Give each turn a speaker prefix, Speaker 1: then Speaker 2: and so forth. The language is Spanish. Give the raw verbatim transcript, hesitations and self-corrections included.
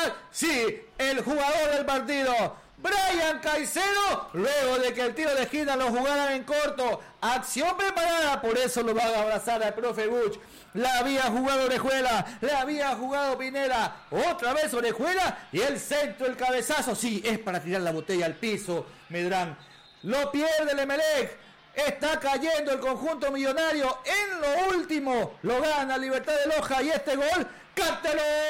Speaker 1: Orejuela, sí, el jugador del partido. Brian Caicedo, luego de que el tiro de esquina lo jugaran en corto, acción preparada, por eso lo van a abrazar al profe Buch. La había jugado Orejuela, la había jugado Pineda, otra vez Orejuela y el centro, el cabezazo, sí, es para tirar la botella al piso, Medrán. Lo pierde el Emelec, está cayendo el conjunto millonario, en lo último lo gana Libertad de Loja y este gol, ¡cántalo!